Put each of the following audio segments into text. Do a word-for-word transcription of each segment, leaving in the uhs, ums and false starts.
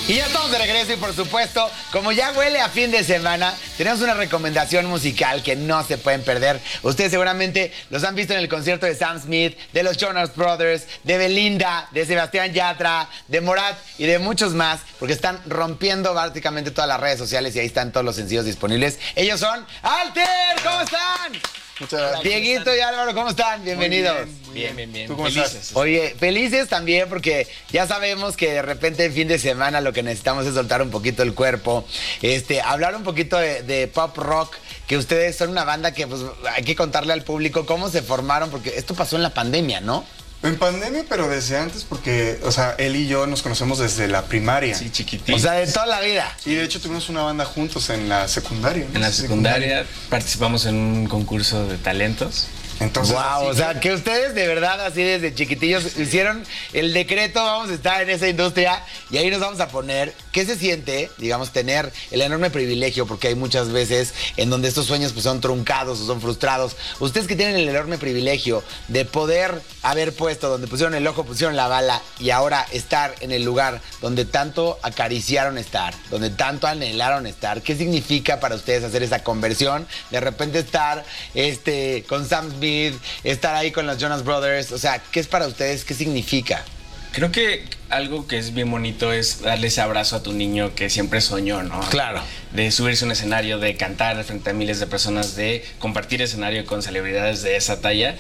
Y ya estamos de regreso y por supuesto, como ya huele a fin de semana, tenemos una recomendación musical que no se pueden perder. Ustedes seguramente los han visto en el concierto de Sam Smith, de los Jonas Brothers, de Belinda, de Sebastián Yatra, de Morat y de muchos más, porque están rompiendo prácticamente todas las redes sociales y ahí están todos los sencillos disponibles. Ellos son Alter, ¿cómo están? Muchas gracias. Dieguito y Álvaro, ¿cómo están? Bienvenidos. Muy bien, muy bien, bien, bien. ¿Tú cómo Felices. estás? Oye, felices también porque ya sabemos que de repente en fin de semana lo que necesitamos es soltar un poquito el cuerpo, este, hablar un poquito de, de pop rock, que ustedes son una banda que pues hay que contarle al público cómo se formaron, porque esto pasó en la pandemia, ¿no? En pandemia, pero desde antes, porque, o sea, él y yo nos conocemos desde la primaria. Sí, chiquitín. O sea, de toda la vida. Y de hecho tuvimos una banda juntos en la secundaria, ¿no? En la secundaria participamos en un concurso de talentos. Entonces, Wow, así o sea, fue. que ustedes de verdad así desde chiquitillos hicieron el decreto, vamos a estar en esa industria y ahí nos vamos a poner, ¿qué se siente, digamos, tener el enorme privilegio? Porque hay muchas veces en donde estos sueños pues son truncados o son frustrados. Ustedes que tienen el enorme privilegio de poder haber puesto donde pusieron el ojo, pusieron la bala y ahora estar en el lugar donde tanto acariciaron estar, donde tanto anhelaron estar, ¿qué significa para ustedes hacer esa conversión? De repente estar este, con Sam Smith, estar ahí con los Jonas Brothers, o sea, ¿qué es para ustedes? ¿Qué significa? Creo que algo que es bien bonito es darle ese abrazo a tu niño que siempre soñó, ¿no? Claro. De subirse a un escenario, de cantar frente a miles de personas, de compartir escenario con celebridades de esa talla.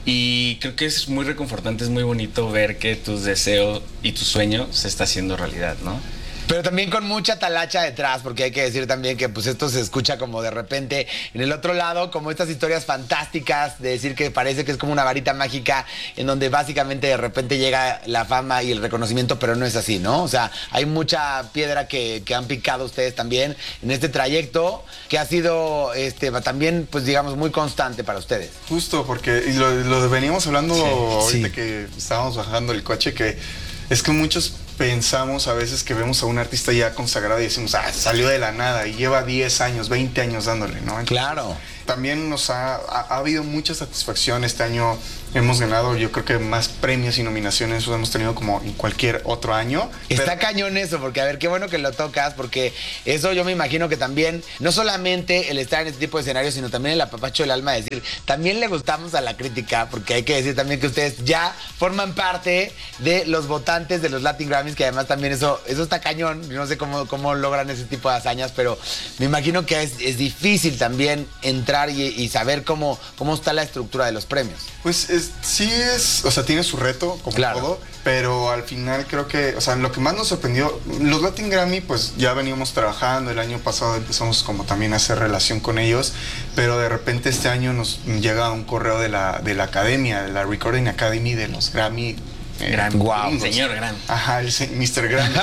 Y creo que es muy reconfortante, es muy bonito ver que tus deseos y tu sueño se está haciendo realidad, ¿no? Pero también con mucha talacha detrás, porque hay que decir también que pues esto se escucha como de repente en el otro lado, como estas historias fantásticas de decir que parece que es como una varita mágica en donde básicamente de repente llega la fama y el reconocimiento, pero no es así, ¿no? O sea, hay mucha piedra que, que han picado ustedes también en este trayecto que ha sido este, también, pues digamos, muy constante para ustedes. Justo, porque y lo, lo veníamos hablando Sí, ahorita sí. que estábamos bajando el coche, que es que muchos pensamos a veces que vemos a un artista ya consagrado y decimos, ah, salió de la nada y lleva diez años, veinte años dándole, ¿no? Entonces, Claro. también nos ha, ha, ha habido mucha satisfacción. Este año hemos ganado, yo creo que más premios y nominaciones hemos tenido como en cualquier otro año. Está Pero- cañón eso, porque a ver, qué bueno que lo tocas, porque eso yo me imagino que también, no solamente el estar en este tipo de escenarios, sino también el apapacho del alma, decir, también le gustamos a la crítica, porque hay que decir también que ustedes ya forman parte de los votantes de los Latin Grammys, que además también eso, eso está cañón, yo no sé cómo, cómo logran ese tipo de hazañas, pero me imagino que es, es difícil también entrar y, y saber cómo, cómo está la estructura de los premios. Pues es, sí es, o sea, tiene su reto, como Claro. todo, pero al final creo que, o sea, lo que más nos sorprendió, los Latin Grammy, pues ya veníamos trabajando, el año pasado empezamos como también a hacer relación con ellos, pero de repente este año nos llega un correo de la, de la academia, de la Recording Academy de los Grammy. eh, Gran, Guau. gringos. señor Gran. Ajá, el se- mister Grammy.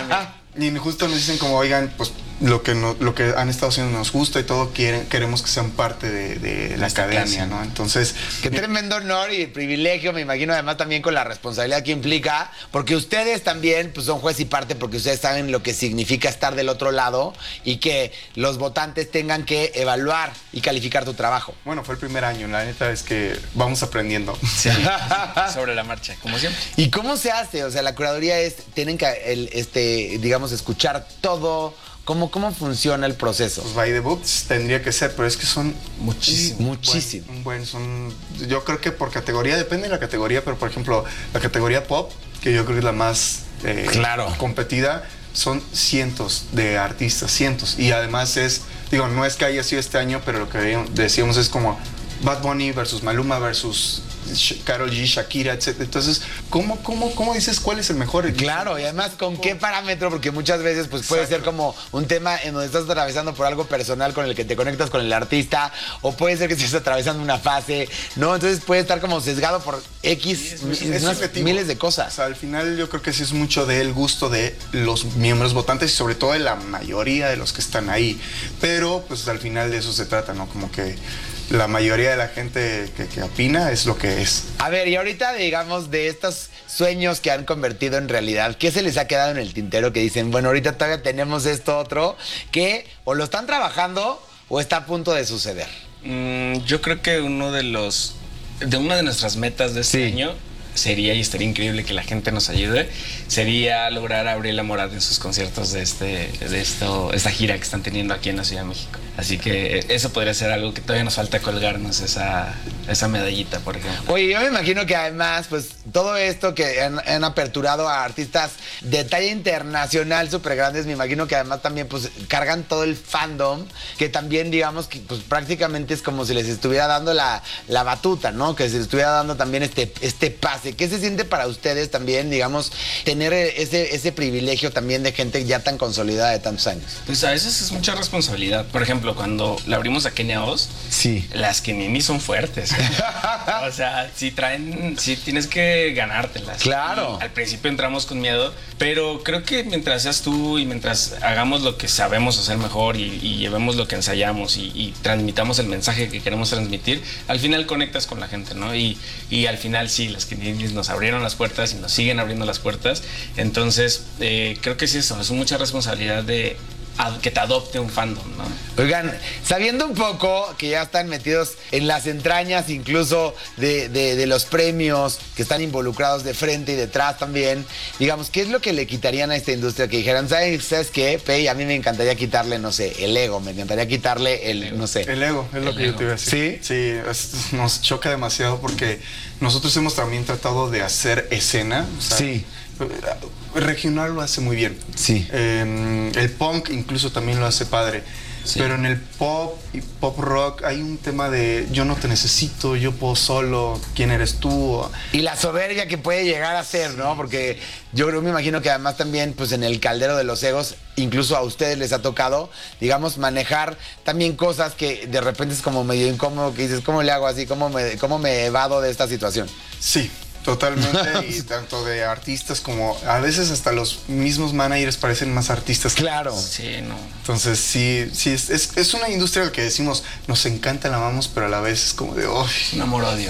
Y justo nos dicen como, oigan, pues lo que, no, lo que han estado haciendo nos gusta y todo, quieren, queremos que sean parte de, de la Esta academia, clase. ¿no? Entonces, Qué tremendo honor y privilegio, me imagino, además también con la responsabilidad que implica, porque ustedes también pues, son juez y parte, porque ustedes saben lo que significa estar del otro lado y que los votantes tengan que evaluar y calificar tu trabajo. bueno, fue el primer año, la neta es que vamos aprendiendo. Sí, sobre la marcha, como siempre. ¿Y cómo se hace? O sea, la curaduría es, tienen que, el, este, digamos, escuchar todo. ¿Cómo, cómo funciona el proceso? Pues by the books tendría que ser, pero es que son Muchísimo. un Muchísimo. buen- un buen, son, yo creo que por categoría, depende de la categoría, pero por ejemplo, la categoría pop, que yo creo que es la más eh, Claro. competida, son cientos de artistas, cientos. Y además es, digo, no es que haya sido este año, pero lo que decíamos es como Bad Bunny versus Maluma versus Karol G, Shakira, etcétera. Entonces, ¿cómo, cómo, cómo dices cuál es el mejor? Claro, y además, ¿con qué parámetro? Porque muchas veces pues, puede Exacto. ser como un tema en donde estás atravesando por algo personal con el que te conectas con el artista, o puede ser que estés atravesando una fase, ¿no? Entonces puede estar como sesgado por X, Es, mi- es unas subjetivo. miles de O cosas. sea, al final yo creo que sí es mucho del gusto de los miembros votantes y sobre todo de la mayoría de los que están ahí. Pero pues al final de eso se trata, ¿no? Como que la mayoría de la gente que, que opina es lo que es. A ver, y ahorita, digamos, de estos sueños que han convertido en realidad, ¿qué se les ha quedado en el tintero que dicen, bueno, ahorita todavía tenemos esto otro, que o lo están trabajando o está a punto de suceder? Mm, yo creo que uno de los, de una de nuestras metas de este Sí. año sería, y estaría increíble que la gente nos ayude, sería lograr abrir la Morad en sus conciertos de este, de esto, esta gira que están teniendo aquí en la Ciudad de México. Así que eso podría ser algo que todavía nos falta colgarnos, esa, esa medallita, por ejemplo. Oye, yo me imagino que además, pues, todo esto que han, han aperturado a artistas de talla internacional súper grandes, me imagino que además también, pues, cargan todo el fandom, que también, digamos, que pues prácticamente es como si les estuviera dando la, la batuta, ¿no? Que se les estuviera dando también este, este pase. ¿Qué se siente para ustedes también, digamos, tener ese, ese privilegio también de gente ya tan consolidada de tantos años? Pues a veces es mucha responsabilidad. Por ejemplo, cuando le abrimos a Kenia Oz, sí, las Keninis son fuertes. ¿eh? O sea, sí traen, sí tienes que ganártelas. Claro. Y al principio entramos con miedo, pero creo que mientras seas tú y mientras hagamos lo que sabemos hacer mejor y, y llevemos lo que ensayamos y, y transmitamos el mensaje que queremos transmitir, al final conectas con la gente, ¿no? Y, y al final sí, las Keninis nos abrieron las puertas y nos siguen abriendo las puertas. Entonces, eh, creo que sí, eso es mucha responsabilidad de que te adopte un fandom, ¿no? Oigan, sabiendo un poco que ya están metidos en las entrañas incluso de, de, de los premios, que están involucrados de frente y detrás también, digamos, ¿qué es lo que le quitarían a esta industria? Que dijeran, ¿sabes, ¿sabes qué, Pei? A mí me encantaría quitarle, no sé, el ego, me encantaría quitarle el, el no sé. El ego, es lo el que ego. Yo te iba a decir. ¿Sí? Sí, es, nos choca demasiado porque nosotros hemos también tratado de hacer escena. O sea, sí. Regional lo hace muy bien. Sí. Eh, el punk incluso también lo hace padre. Sí. Pero en el pop y pop rock hay un tema de yo no te necesito, yo puedo solo, ¿quién eres tú? Y la soberbia que puede llegar a ser, ¿no? Porque yo creo, me imagino que además también, pues en el caldero de los egos, incluso a ustedes les ha tocado, digamos, manejar también cosas que de repente es como medio incómodo, que dices, ¿cómo le hago así? ¿Cómo me, cómo me evado de esta situación? Sí. Totalmente, y tanto de artistas como a veces hasta los mismos managers parecen más artistas. Claro. Sí, no. Entonces sí, sí es, es, es una industria que decimos nos encanta, la amamos, pero a la vez es como de oh, un amor-odio.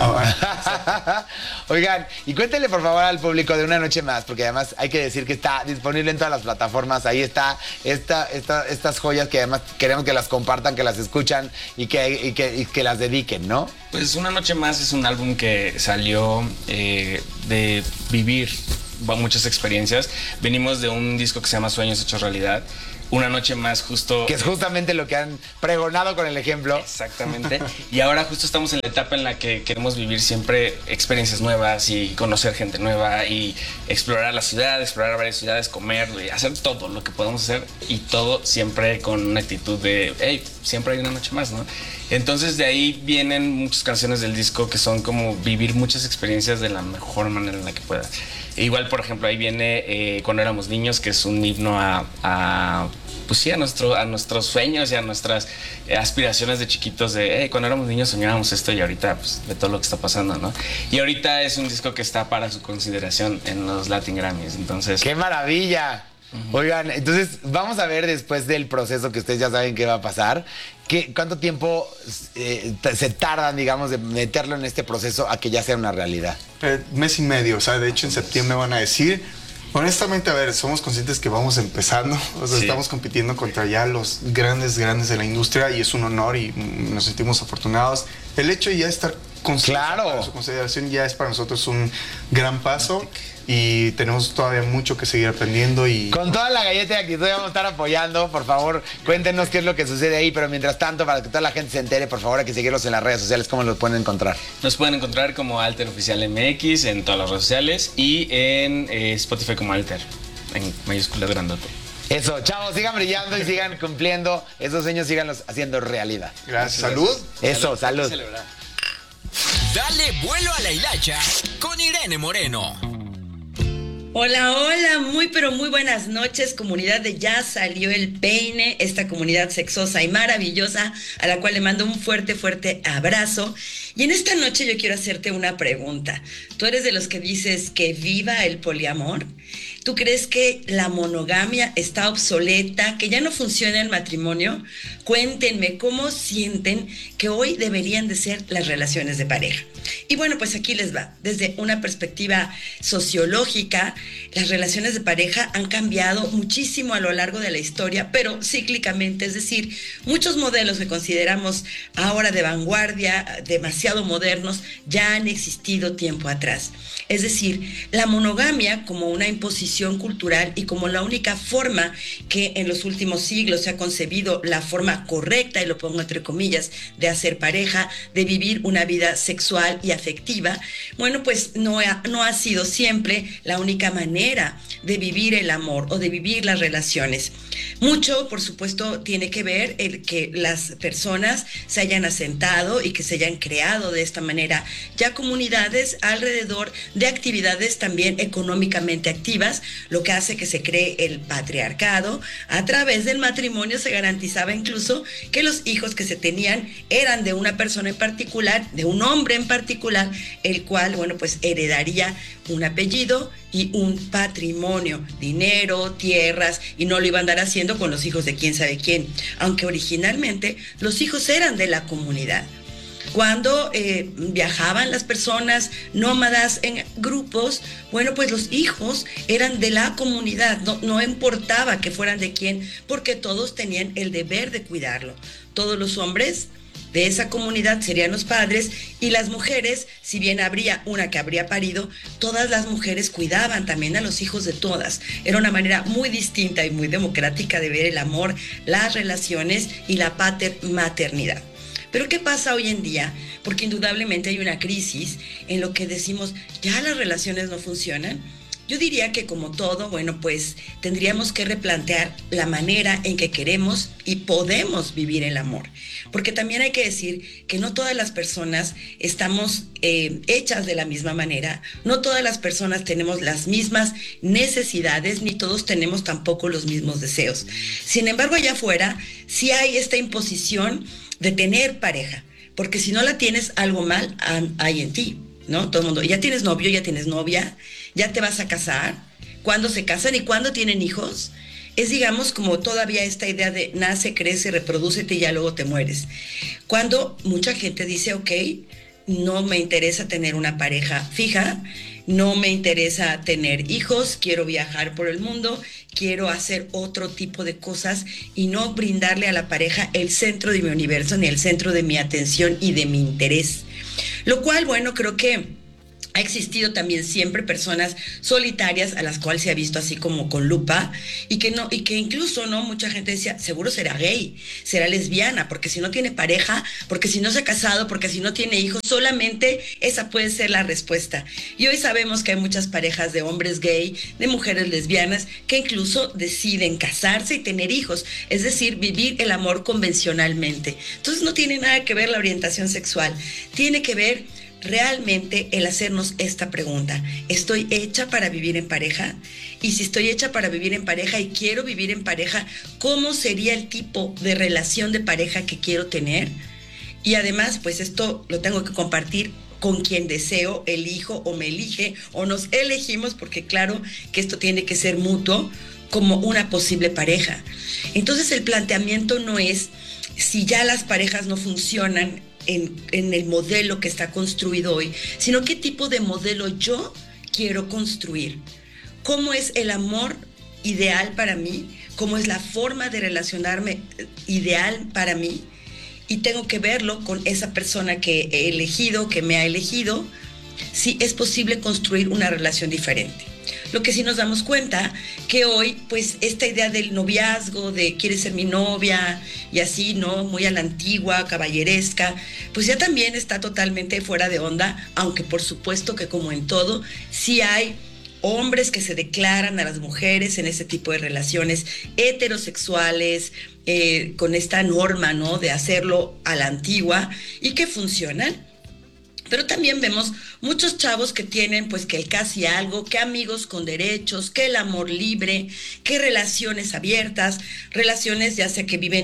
Ah, oigan, y cuéntenle por favor al público de Una Noche Más, porque además hay que decir que está disponible en todas las plataformas. Ahí está esta, esta, estas joyas que además queremos que las compartan, que las escuchan y que, y que, y que las dediquen, ¿no? Pues Una Noche Más es un álbum que salió eh, de vivir muchas experiencias. Venimos de un disco que se llama Sueños Hechos Realidad. Una Noche Más justo... Que es justamente lo que han pregonado con el ejemplo. Exactamente. Y ahora justo estamos en la etapa en la que queremos vivir siempre experiencias nuevas y conocer gente nueva y explorar la ciudad, explorar varias ciudades, comer, hacer todo lo que podamos hacer y todo siempre con una actitud de, hey, siempre hay una noche más, ¿no? Entonces de ahí vienen muchas canciones del disco que son como vivir muchas experiencias de la mejor manera en la que puedas. E igual, por ejemplo, ahí viene eh, Cuando éramos niños, que es un himno a, a pues sí, a, nuestro, a nuestros sueños y a nuestras aspiraciones de chiquitos de, hey, cuando éramos niños soñábamos esto y ahorita, pues, de todo lo que está pasando, ¿no? Y ahorita es un disco que está para su consideración en los Latin Grammys, entonces... ¡Qué maravilla! Uh-huh. Oigan, entonces vamos a ver después del proceso que ustedes ya saben qué va a pasar, ¿qué, ¿cuánto tiempo eh, se tardan, digamos, de meterlo en este proceso a que ya sea una realidad? Eh, mes y medio, o sea, de hecho en septiembre van a decir... Honestamente, a ver, somos conscientes que vamos empezando, o sea, sí. Estamos compitiendo contra ya los grandes, grandes de la industria y es un honor y nos sentimos afortunados. El hecho de ya estar con claro. su consideración ya es para nosotros un gran paso y tenemos todavía mucho que seguir aprendiendo y... Con toda la galleta de actitud vamos a estar apoyando, por favor, cuéntenos qué es lo que sucede ahí, pero mientras tanto, para que toda la gente se entere, por favor, hay que seguirlos en las redes sociales, ¿cómo los pueden encontrar? Nos pueden encontrar como Alter Oficial M X en todas las redes sociales y en eh, Spotify como Alter, en mayúsculas grandote. Eso, chavos, sigan brillando y sigan cumpliendo esos sueños, síganlos haciendo realidad. Gracias. Salud. Eso, salud. salud. Dale vuelo a la hilacha con Irene Moreno. Hola, hola, muy pero muy buenas noches, comunidad de Ya Salió el Peine, esta comunidad sexosa y maravillosa a la cual le mando un fuerte, fuerte abrazo. Y en esta noche yo quiero hacerte una pregunta. ¿Tú eres de los que dices que viva el poliamor? ¿Tú crees que la monogamia está obsoleta, que ya no funciona el matrimonio? Cuéntenme cómo sienten que hoy deberían de ser las relaciones de pareja. Y bueno, pues aquí les va. Desde una perspectiva sociológica, las relaciones de pareja han cambiado muchísimo a lo largo de la historia, pero cíclicamente, es decir, muchos modelos que consideramos ahora de vanguardia, demasiado modernos, ya han existido tiempo atrás. Es decir, la monogamia como una imposición cultural y como la única forma que en los últimos siglos se ha concebido la forma correcta, y lo pongo entre comillas, de hacer pareja, de vivir una vida sexual y afectiva, bueno, pues no ha, no ha sido siempre la única manera de vivir el amor o de vivir las relaciones. Mucho, por supuesto, tiene que ver el que las personas se hayan asentado y que se hayan creado de esta manera ya comunidades alrededor de actividades también económicamente activas, lo que hace que se cree el patriarcado. A través del matrimonio se garantizaba incluso que los hijos que se tenían eran de una persona en particular, de un hombre en particular, el cual, bueno, pues heredaría un apellido y un patrimonio, dinero, tierras, y no lo iba a andar haciendo con los hijos de quién sabe quién, aunque originalmente los hijos eran de la comunidad. Cuando eh, viajaban las personas nómadas en grupos, bueno, pues los hijos eran de la comunidad, no, no importaba que fueran de quién, porque todos tenían el deber de cuidarlo. Todos los hombres de esa comunidad serían los padres, y las mujeres, si bien habría una que habría parido, todas las mujeres cuidaban también a los hijos de todas. Era una manera muy distinta y muy democrática de ver el amor, las relaciones y la pater-maternidad. Pero ¿qué pasa hoy en día? Porque indudablemente hay una crisis en lo que decimos, ¿ya las relaciones no funcionan? Yo diría que como todo, bueno, pues tendríamos que replantear la manera en que queremos y podemos vivir el amor. Porque también hay que decir que no todas las personas estamos eh, hechas de la misma manera, no todas las personas tenemos las mismas necesidades, ni todos tenemos tampoco los mismos deseos. Sin embargo, allá afuera sí hay esta imposición de tener pareja, porque si no la tienes, algo mal hay en ti, ¿no? Todo el mundo, ya tienes novio, ya tienes novia, ya te vas a casar, ¿cuándo se casan y cuándo tienen hijos? Es, digamos, como todavía esta idea de nace, crece, reprodúcete y ya luego te mueres. Cuando mucha gente dice, ok, no me interesa tener una pareja fija, no me interesa tener hijos, quiero viajar por el mundo, quiero hacer otro tipo de cosas y no brindarle a la pareja el centro de mi universo ni el centro de mi atención y de mi interés. Lo cual, bueno, creo que ha existido también siempre personas solitarias a las cuales se ha visto así como con lupa, y que no, y que incluso, ¿no? Mucha gente decía, seguro será gay, será lesbiana, porque si no tiene pareja, porque si no se ha casado, porque si no tiene hijos, solamente esa puede ser la respuesta. Y hoy sabemos que hay muchas parejas de hombres gay, de mujeres lesbianas, que incluso deciden casarse y tener hijos, es decir, vivir el amor convencionalmente. Entonces no tiene nada que ver la orientación sexual, tiene que ver realmente el hacernos esta pregunta: ¿estoy hecha para vivir en pareja? Y si estoy hecha para vivir en pareja y quiero vivir en pareja, ¿cómo sería el tipo de relación de pareja que quiero tener? Y además, pues esto lo tengo que compartir con quien deseo, elijo o me elige o nos elegimos, porque claro que esto tiene que ser mutuo, como una posible pareja. Entonces el planteamiento no es si ya las parejas no funcionan En, en el modelo que está construido hoy, sino qué tipo de modelo yo quiero construir. ¿Cómo es el amor ideal para mí? ¿Cómo es la forma de relacionarme ideal para mí? Y tengo que verlo con esa persona que he elegido, que me ha elegido, si es posible construir una relación diferente. Lo que sí nos damos cuenta que hoy, pues esta idea del noviazgo, de quieres ser mi novia y así, ¿no? Muy a la antigua, caballeresca, pues ya también está totalmente fuera de onda, aunque por supuesto que como en todo, sí hay hombres que se declaran a las mujeres en ese tipo de relaciones heterosexuales, eh, con esta norma, ¿no? De hacerlo a la antigua y que funcionan. Pero también vemos muchos chavos que tienen pues que el casi algo, que amigos con derechos, que el amor libre, que relaciones abiertas, relaciones ya sea que viven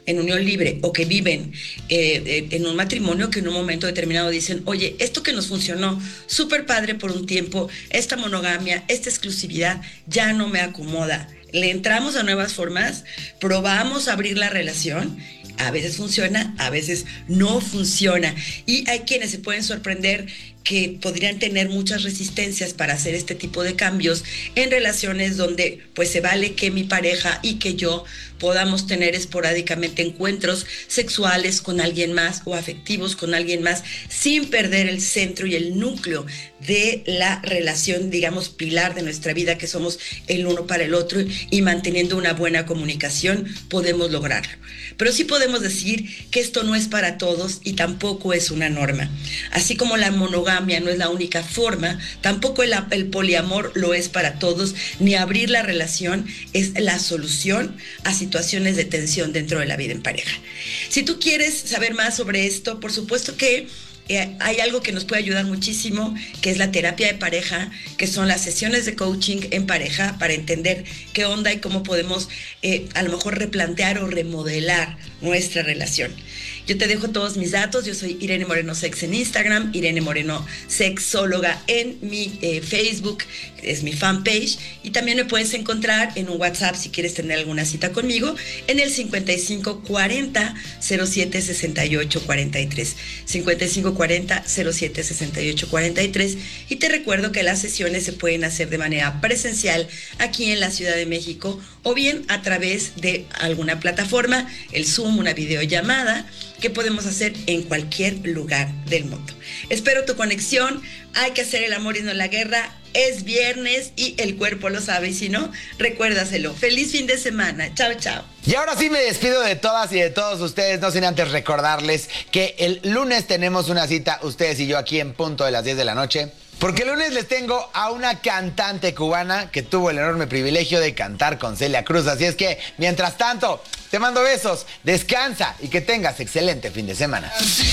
en unión libre o que viven eh, en un matrimonio que en un momento determinado dicen, oye, esto que nos funcionó súper padre por un tiempo, esta monogamia, esta exclusividad ya no me acomoda. Le entramos a nuevas formas, probamos abrir la relación, a veces funciona, a veces no funciona. Y hay quienes se pueden sorprender que podrían tener muchas resistencias para hacer este tipo de cambios en relaciones donde pues se vale que mi pareja y que yo podamos tener esporádicamente encuentros sexuales con alguien más o afectivos con alguien más sin perder el centro y el núcleo de la relación, digamos, pilar de nuestra vida, que somos el uno para el otro, y manteniendo una buena comunicación podemos lograrlo. Pero sí podemos decir que esto no es para todos y tampoco es una norma. Así como la monogamia no es la única forma, tampoco el, el poliamor lo es para todos, ni abrir la relación es la solución a situaciones de tensión dentro de la vida en pareja. Si tú quieres saber más sobre esto, por supuesto que Eh, hay algo que nos puede ayudar muchísimo, que es la terapia de pareja, que son las sesiones de coaching en pareja para entender qué onda y cómo podemos eh, a lo mejor replantear o remodelar nuestra relación. Yo te dejo todos mis datos. Yo soy Irene Moreno Sex en Instagram, Irene Moreno Sexóloga en mi eh, Facebook, es mi fanpage, y también me puedes encontrar en un WhatsApp si quieres tener alguna cita conmigo en el cincuenta y cinco cuarenta cero siete sesenta y ocho cuarenta y tres, cincuenta y cinco cuarenta cero siete sesenta y ocho cuarenta y tres. Y te recuerdo que las sesiones se pueden hacer de manera presencial aquí en la Ciudad de México o bien a través de alguna plataforma, el Zoom, una videollamada que podemos hacer en cualquier lugar del mundo. Espero tu conexión. Hay que hacer el amor y no la guerra. Es viernes y el cuerpo lo sabe, y si no, recuérdaselo. Feliz fin de semana. Chao, chao. Y ahora sí me despido de todas y de todos ustedes, no sin antes recordarles que el lunes tenemos una cita, ustedes y yo, aquí en punto de las diez de la noche. Porque el lunes les tengo a una cantante cubana que tuvo el enorme privilegio de cantar con Celia Cruz. Así es que, mientras tanto, te mando besos, descansa y que tengas excelente fin de semana. Así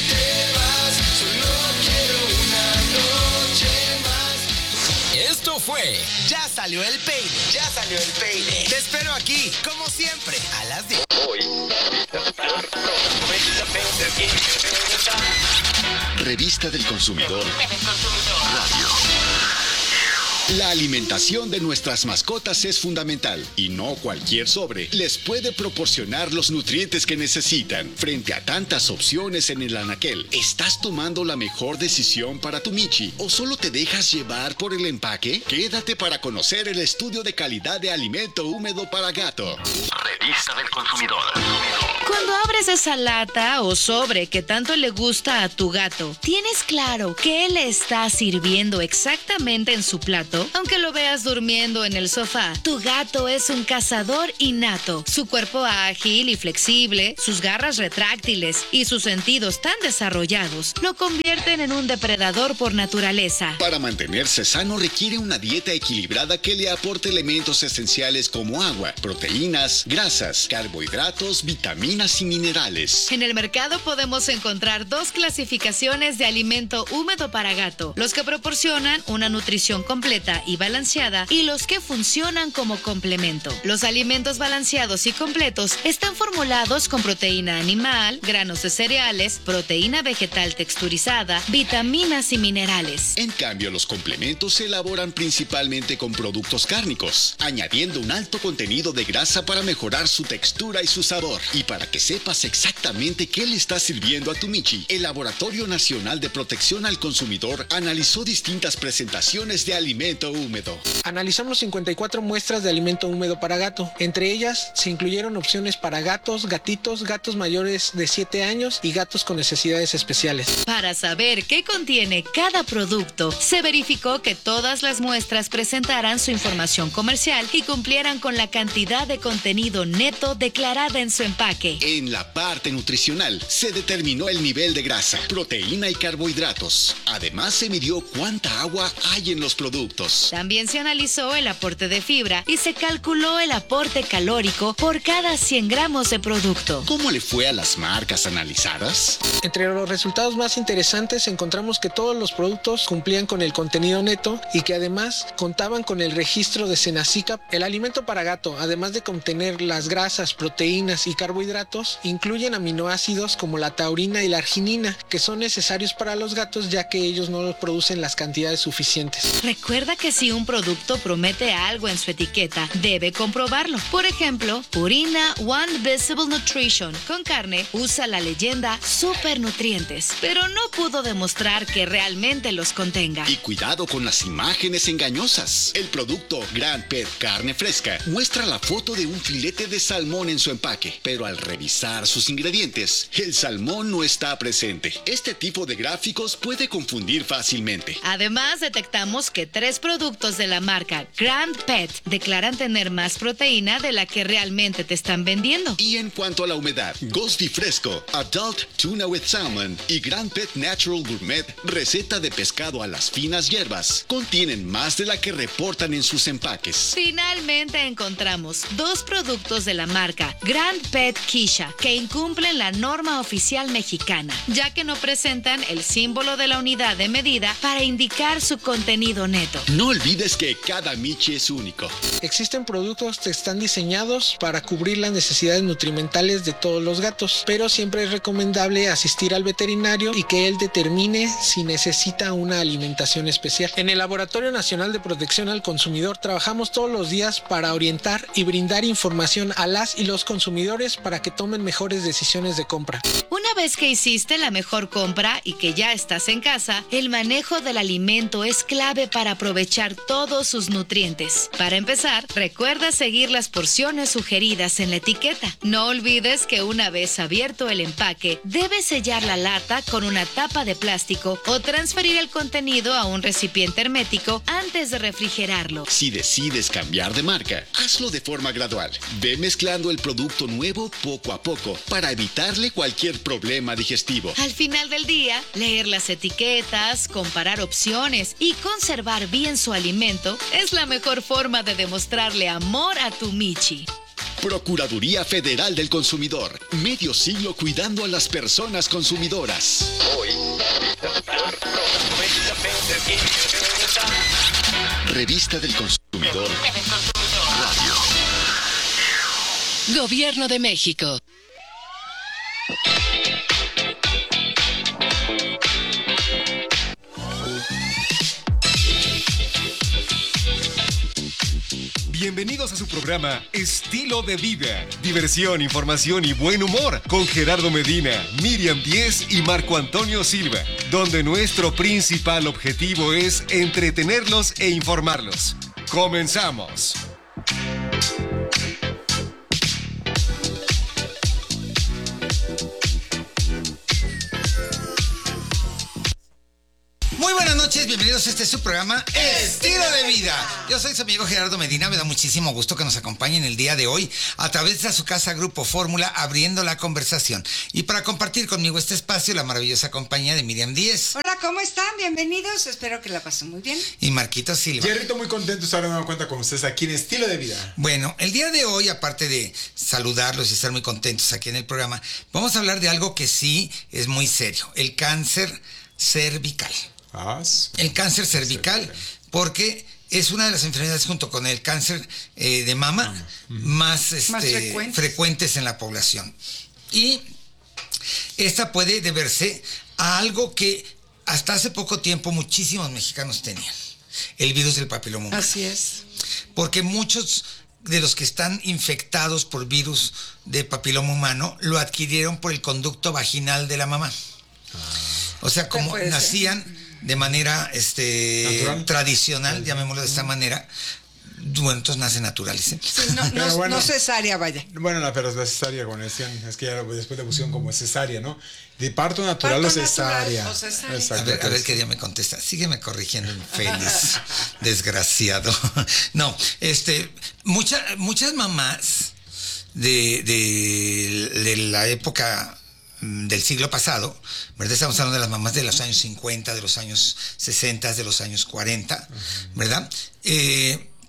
te vas, solo quiero una noche más. Esto fue Ya Salió el Peine. Ya Salió el Peine. Te espero aquí, como siempre, a las diez. Revista del Consumidor Radio. La alimentación de nuestras mascotas es fundamental y no cualquier sobre les puede proporcionar los nutrientes que necesitan. Frente a tantas opciones en el anaquel, ¿estás tomando la mejor decisión para tu Michi o solo te dejas llevar por el empaque? Quédate para conocer el estudio de calidad de alimento húmedo para gato. Revista del Consumidor. Cuando abres esa lata o sobre que tanto le gusta a tu gato, ¿tienes claro qué le está sirviendo exactamente en su plato? Aunque lo veas durmiendo en el sofá, tu gato es un cazador innato. Su cuerpo ágil y flexible, sus garras retráctiles y sus sentidos tan desarrollados lo convierten en un depredador por naturaleza. Para mantenerse sano requiere una dieta equilibrada que le aporte elementos esenciales como agua, proteínas, grasas, carbohidratos, vitaminas y minerales. En el mercado podemos encontrar dos clasificaciones de alimento húmedo para gato: los que proporcionan una nutrición completa y balanceada y los que funcionan como complemento. Los alimentos balanceados y completos están formulados con proteína animal, granos de cereales, proteína vegetal texturizada, vitaminas y minerales. En cambio, los complementos se elaboran principalmente con productos cárnicos, añadiendo un alto contenido de grasa para mejorar su textura y su sabor. Y para que sepas exactamente qué le está sirviendo a tu Michi, el Laboratorio Nacional de Protección al Consumidor analizó distintas presentaciones de alimento húmedo. Analizamos cincuenta y cuatro muestras de alimento húmedo para gato. Entre ellas se incluyeron opciones para gatos, gatitos, gatos mayores de siete años y gatos con necesidades especiales. Para saber qué contiene cada producto, se verificó que todas las muestras presentaran su información comercial y cumplieran con la cantidad de contenido neto declarada en su empaque. En la parte nutricional se determinó el nivel de grasa, proteína y carbohidratos. Además se midió cuánta agua hay en los productos. También se analizó el aporte de fibra y se calculó el aporte calórico por cada cien gramos de producto. ¿Cómo le fue a las marcas analizadas? Entre los resultados más interesantes encontramos que todos los productos cumplían con el contenido neto y que además contaban con el registro de Senasica. El alimento para gato, además de contener las grasas, proteínas y carbohidratos, gatos incluyen aminoácidos como la taurina y la arginina, que son necesarios para los gatos ya que ellos no los producen las cantidades suficientes. Recuerda que si un producto promete algo en su etiqueta, debe comprobarlo. Por ejemplo, Purina One Visible Nutrition con carne usa la leyenda super nutrientes, pero no pudo demostrar que realmente los contenga. Y cuidado con las imágenes engañosas. El producto Grand Pet Carne Fresca muestra la foto de un filete de salmón en su empaque, pero al revisar sus ingredientes, el salmón no está presente. Este tipo de gráficos puede confundir fácilmente. Además, detectamos que tres productos de la marca Grand Pet declaran tener más proteína de la que realmente te están vendiendo. Y en cuanto a la humedad, Ghosty Fresco, Adult Tuna with Salmon y Grand Pet Natural Gourmet, receta de pescado a las finas hierbas, contienen más de la que reportan en sus empaques. Finalmente encontramos dos productos de la marca Grand Pet Kisha que incumplen la norma oficial mexicana, ya que no presentan el símbolo de la unidad de medida para indicar su contenido neto. No olvides que cada Michi es único. Existen productos que están diseñados para cubrir las necesidades nutrimentales de todos los gatos, pero siempre es recomendable asistir al veterinario y que él determine si necesita una alimentación especial. En el Laboratorio Nacional de Protección al Consumidor trabajamos todos los días para orientar y brindar información a las y los consumidores para que tomen mejores decisiones de compra. Una vez que hiciste la mejor compra y que ya estás en casa, el manejo del alimento es clave para aprovechar todos sus nutrientes. Para empezar, recuerda seguir las porciones sugeridas en la etiqueta. No olvides que una vez abierto el empaque, debes sellar la lata con una tapa de plástico o transferir el contenido a un recipiente hermético antes de refrigerarlo. Si decides cambiar de marca, hazlo de forma gradual. Ve mezclando el producto nuevo poco a poco para evitarle cualquier problema digestivo. Al final del día, leer las etiquetas, comparar opciones y conservar bien su alimento es la mejor forma de demostrarle amor a tu Michi. Procuraduría Federal del Consumidor. Medio siglo cuidando a las personas consumidoras. Hoy. Revista del Consumidor. Radio. Gobierno de México. Bienvenidos a su programa Estilo de Vida. Diversión, información y buen humor con Gerardo Medina, Miriam Díez y Marco Antonio Silva, donde nuestro principal objetivo es entretenerlos e informarlos. ¡Comenzamos! Muy buenas noches, bienvenidos a este su programa Estilo de Vida. Yo soy su amigo Gerardo Medina, me da muchísimo gusto que nos acompañen el día de hoy a través de su casa Grupo Fórmula, abriendo la conversación. Y para compartir conmigo este espacio, la maravillosa compañía de Miriam Díez. Hola, ¿cómo están? Bienvenidos, espero que la pasen muy bien. Y Marquito Silva. Jerrito, muy contento de estar dando cuenta con ustedes aquí en Estilo de Vida. Bueno, el día de hoy, aparte de saludarlos y estar muy contentos aquí en el programa, vamos a hablar de algo que sí es muy serio, el cáncer cervical. Ah, sí. El cáncer cervical, porque es una de las enfermedades junto con el cáncer eh, de mama uh-huh. más, este, más frecuentes. frecuentes en la población. Y esta puede deberse a algo que hasta hace poco tiempo muchísimos mexicanos tenían, el virus del papiloma humano. Así es. Porque muchos de los que están infectados por virus de papiloma humano lo adquirieron por el conducto vaginal de la mamá. Ah. O sea, como nacían ser? de manera este, tradicional, llamémoslo de esta manera, bueno, entonces nacen naturales. ¿eh? Sí, no, no, bueno, no cesárea, vaya. Bueno, no, pero es la cesárea, cuando decían, es que ya después le pusieron como cesárea, ¿no? De parto natural parto o cesárea. Natural, o cesárea. Exacto, a ver, a ver qué día me contesta. Sígueme corrigiendo, infeliz, desgraciado. No, este, mucha, muchas mamás de, de, de la época del siglo pasado, ¿verdad? Estamos hablando de las mamás de los años cincuenta, de los años sesenta, de los años cuarenta, uh-huh. ¿verdad? Eh,